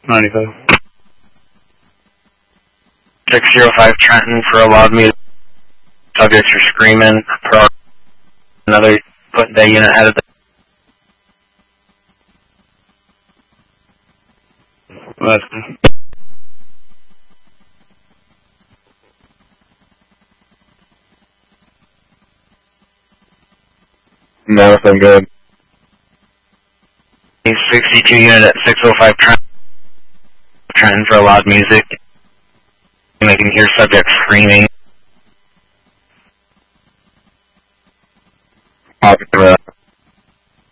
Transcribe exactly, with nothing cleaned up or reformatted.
ninety-five. six oh five Trenton for a loud music. Subjects are screaming. For another, put that unit ahead of the... Madison. Madison, good. sixty-two unit at six oh five Trenton. Trenton for a loud music. I can hear subjects screaming. Copy that.